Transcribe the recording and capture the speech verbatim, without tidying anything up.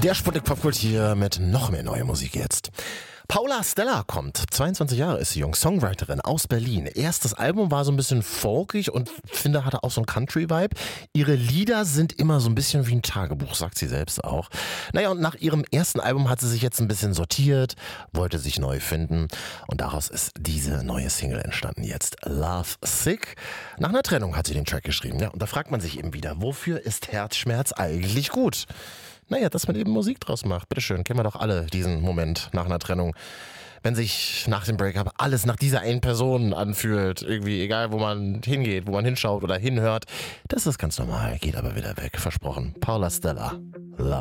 Der Sputnik Popkult hier mit noch mehr neue Musik jetzt. Paula Stella kommt. zweiundzwanzig Jahre ist sie jung, Songwriterin aus Berlin. Erstes Album war so ein bisschen folkig und finde, hatte auch so einen Country-Vibe. Ihre Lieder sind immer so ein bisschen wie ein Tagebuch, sagt sie selbst auch. Naja, und nach ihrem ersten Album hat sie sich jetzt ein bisschen sortiert, wollte sich neu finden und daraus ist diese neue Single entstanden jetzt. Love Sick. Nach einer Trennung hat sie den Track geschrieben. Ja, und da fragt man sich eben wieder, wofür ist Herzschmerz eigentlich gut? Naja, dass man eben Musik draus macht. Bitteschön, kennen wir doch alle diesen Moment nach einer Trennung. Wenn sich nach dem Breakup alles nach dieser einen Person anfühlt, irgendwie egal, wo man hingeht, wo man hinschaut oder hinhört, das ist ganz normal, geht aber wieder weg, versprochen. Paula Stella, Love.